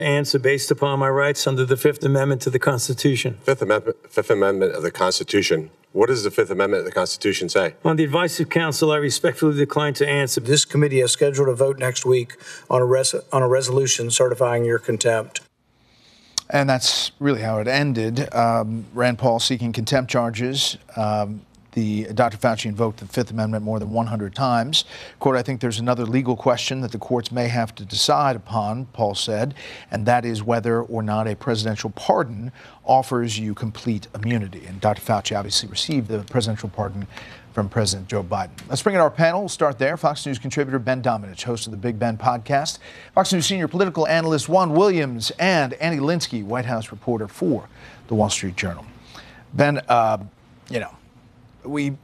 answer based upon my rights under the Fifth Amendment to the Constitution. Fifth Amendment of the Constitution. What does the Fifth Amendment of the Constitution say? On the advice of counsel, I respectfully decline to answer. This committee has scheduled a vote next week on a resolution certifying your contempt. And that's really how it ended. Rand Paul seeking contempt charges. Dr. Fauci invoked the Fifth Amendment more than 100 times. Quote, I think there's another legal question that the courts may have to decide upon, Paul said, and that is whether or not a presidential pardon offers you complete immunity. And Dr. Fauci obviously received the presidential pardon from President Joe Biden. Let's bring in our panel. We'll start there. Fox News contributor Ben Domenech, host of the Big Ben podcast, Fox News senior political analyst Juan Williams, and Annie Linsky, White House reporter for The Wall Street Journal. Ben, we